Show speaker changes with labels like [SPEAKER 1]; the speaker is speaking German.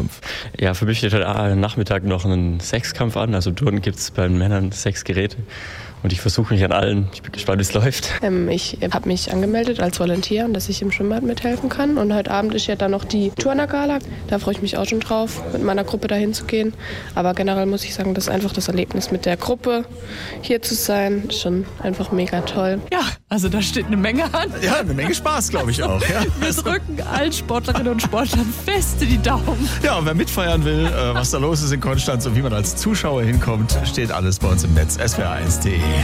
[SPEAKER 1] Wettkampf?
[SPEAKER 2] Ja, für mich steht heute Nachmittag noch ein Sechskampf an. Also Turnen gibt es bei den Männern 6 Geräte. Und ich versuche mich an allen. Ich bin gespannt, wie es läuft.
[SPEAKER 3] Ich habe mich angemeldet als Volontier, dass ich im Schwimmbad mithelfen kann. Und heute Abend ist ja dann noch die Turnergala. Da freue ich mich auch schon drauf, mit meiner Gruppe dahin zu gehen. Aber generell muss ich sagen, dass einfach das Erlebnis mit der Gruppe hier zu sein, ist schon einfach mega toll.
[SPEAKER 4] Ja, also da steht eine Menge an.
[SPEAKER 1] Ja, eine Menge Spaß, glaube ich auch. Ja.
[SPEAKER 4] Wir drücken allen Sportlerinnen und Sportlern fest die Daumen.
[SPEAKER 1] Ja, und wer mitfeiern will, was da los ist in Konstanz und wie man als Zuschauer hinkommt, steht alles bei uns im Netz, swr1.de.